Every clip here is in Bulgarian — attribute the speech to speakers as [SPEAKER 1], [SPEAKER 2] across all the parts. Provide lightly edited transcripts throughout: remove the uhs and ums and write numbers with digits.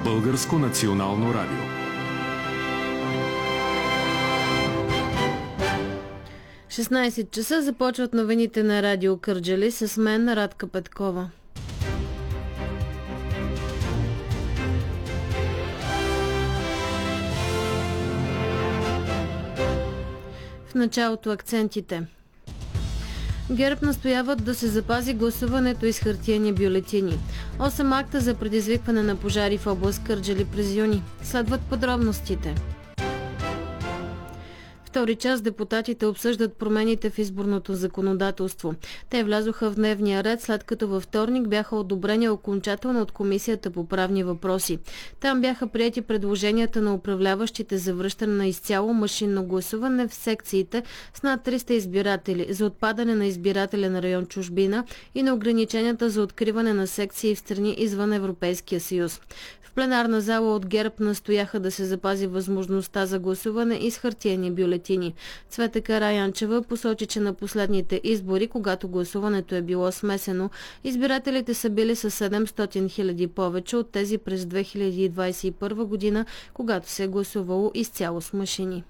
[SPEAKER 1] Българско национално радио.
[SPEAKER 2] В 16 часа започват новините на Радио Кърджали с мен, Радка Петкова. В началото акцентите. ГЕРБ настояват да се запази гласуването из хартиени бюлетини. 8 акта за предизвикване на пожари в област Кърджали през юни. Следват подробностите. Втори час депутатите обсъждат промените в изборното законодателство. Те влязоха в дневния ред, след като във вторник бяха одобрени окончателно от Комисията по правни въпроси. Там бяха приети предложенията на управляващите за връщане на изцяло машинно гласуване в секциите с над 300 избиратели, за отпадане на избирателен район чужбина и на ограниченията за откриване на секции в страни извън Европейския съюз. В пленарна зала от ГЕРБ настояха да се запази възможността за гласуване и с хартиени бюлетини. Цвета Караянчева посочи, че на последните избори, когато гласуването е било смесено, избирателите са били с 700 хиляди повече от тези през 2021 година, когато се е гласувало изцяло с машини.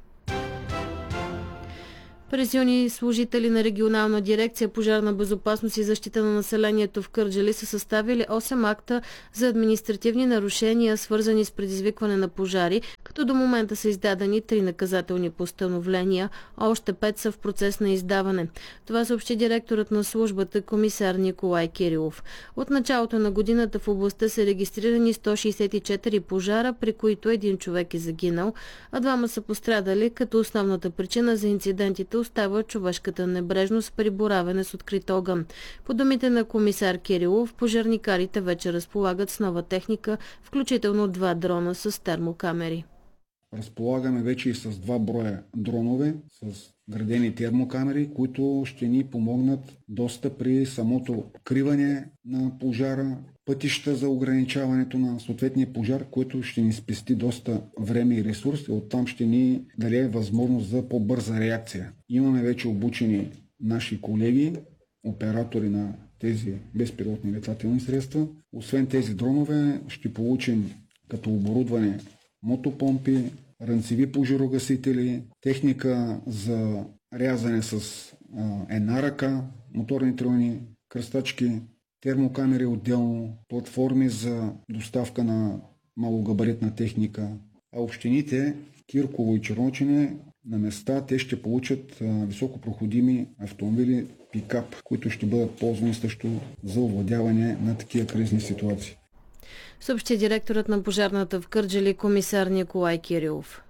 [SPEAKER 2] През юни служители на регионална дирекция пожарна безопасност и защита на населението в Кърджали са съставили 8 акта за административни нарушения, свързани с предизвикване на пожари, като до момента са издадени 3 наказателни постановления, а още 5 са в процес на издаване. Това съобщи директорът на службата комисар Николай Кирилов. От началото на годината в областта са регистрирани 164 пожара, при които един човек е загинал, а 2 са пострадали, като основната причина за инцидентите остава човешката небрежност при боравене с открит огън. По думите на комисар Кирилов, пожарникарите вече разполагат с нова техника, включително 2 дрона с термокамери.
[SPEAKER 3] Разполагаме вече и с 2 броя дронове с градени термокамери, които ще ни помогнат доста при самото откриване на пожара, пътища за ограничаването на съответния пожар, което ще ни спести доста време и ресурс и оттам ще ни даде възможност за по-бърза реакция. Имаме вече обучени наши колеги, оператори на тези безпилотни летателни средства. Освен тези дронове ще получим като оборудване мотопомпи, рънцеви пожарогасители, техника за рязане с една ръка, моторни тройни кръстачки, термокамери отделно, платформи за доставка на малогабаритна техника. А общините Кирково и Черночене на места те ще получат високопроходими автомобили пикап, които ще бъдат ползвани също за овладяване на такива кризни ситуации.
[SPEAKER 2] Съобщи директорът на пожарната в Кърджали комисар Николай Кирилов.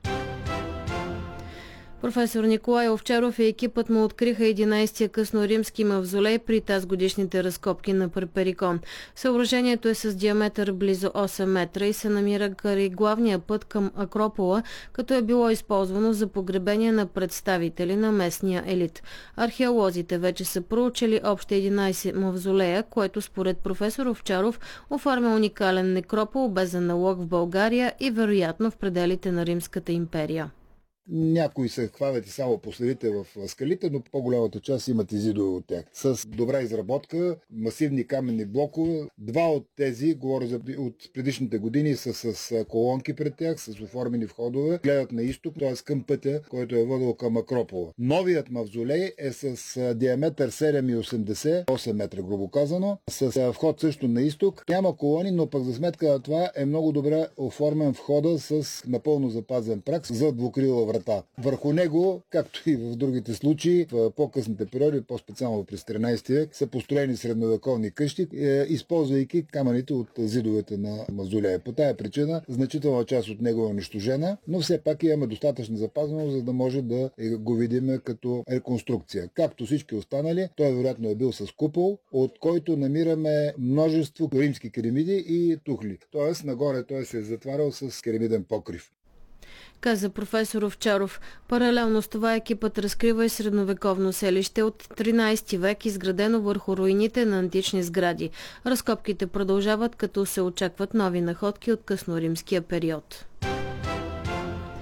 [SPEAKER 2] Професор Николай Овчаров и екипът му откриха 11-я късноримски мавзолей при тазгодишните разкопки на Перперикон. Съоръжението е с диаметър близо 8 метра и се намира край главния път към Акропола, като е било използвано за погребение на представители на местния елит. Археолозите вече са проучили общо 11 мавзолея, което според професор Овчаров оформя уникален некропол без аналог в България и вероятно в пределите на Римската империя.
[SPEAKER 4] Някои се хванат и само по следите в скалите, но по-голямата част имат изидове от тях. С добра изработка, масивни каменни блокове. 2 от тези, говоря за от предишните години, са с колонки пред тях, с оформени входове. Гледат на изток, т.е. към пътя, който е водил към Акропола. Новият мавзолей е с диаметър 7,80, 8 метра грубо казано, с вход също на изток. Няма колони, но пък за сметка на това е много добре оформен входа с напълно запазен прак за двукрила врата. Върху него, както и в другите случаи, в по-късните периоди, по-специално през 13 век, са построени средновековни къщи, използвайки камъните от зидовете на мавзолея. По тая причина значителна част от него е унищожена, но все пак имаме достатъчно запазено, за да може да го видим като реконструкция. Както всички останали, той вероятно е бил с купол, от който намираме множество римски керамиди и тухли. Тоест, нагоре той се е затварял с керамиден покрив.
[SPEAKER 2] Каза професор Овчаров. Паралелно с това екипът разкрива и средновековно селище от 13 век, изградено върху руините на антични сгради. Разкопките продължават, като се очакват нови находки от късноримския период.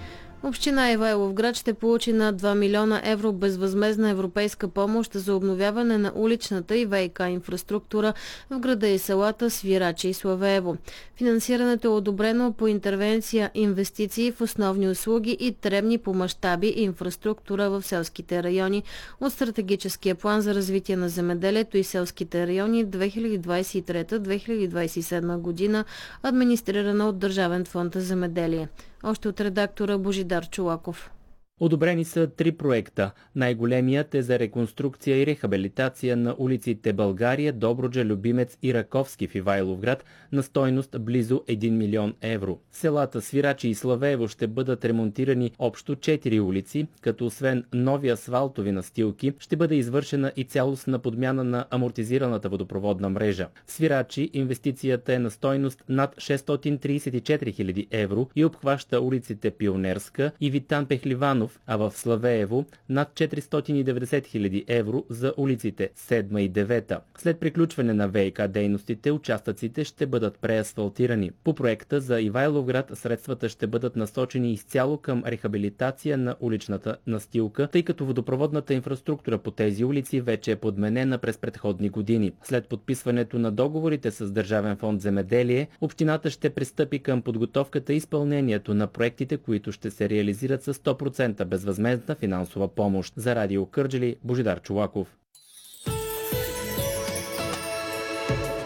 [SPEAKER 2] Община Ивайловград ще получи над 2 милиона евро безвъзмездна европейска помощ за обновяване на уличната и ВиК инфраструктура в града и селата Свирачи и Славеево. Финансирането е одобрено по интервенция инвестиции в основни услуги и требни по мащаби и инфраструктура в селските райони от стратегическия план за развитие на земеделието и селските райони 2023-2027 година, администрирана от Държавен фонд за земеделие. Още от редактора Божидар Чолаков.
[SPEAKER 5] Одобрени са 3 проекта. Най-големият е за реконструкция и рехабилитация на улиците България, Добруджа, Любимец и Раковски в Ивайловград на стойност близо 1 милион евро. Селата Свирачи и Славеево ще бъдат ремонтирани общо 4 улици, като освен нови асфалтови настилки, ще бъде извършена и цялостна подмяна на амортизираната водопроводна мрежа. В Свирачи инвестицията е на стойност над 634 000 евро и обхваща улиците Пионерска и Витан Пехливанов, а в Славеево над 490 000 евро за улиците 7 и 9. След приключване на ВиК дейностите, участъците ще бъдат преасфалтирани. По проекта за Ивайловград средствата ще бъдат насочени изцяло към рехабилитация на уличната настилка, тъй като водопроводната инфраструктура по тези улици вече е подменена през предходни години. След подписването на договорите с Държавен фонд земеделие, общината ще пристъпи към подготовката и изпълнението на проектите, които ще се реализират с 100% безвъзмездна финансова помощ. За Радио Кърджали, Божидар Чолаков.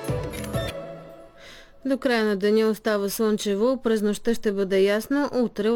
[SPEAKER 2] До края на деня остава слънчево, през нощта ще бъде ясно, утре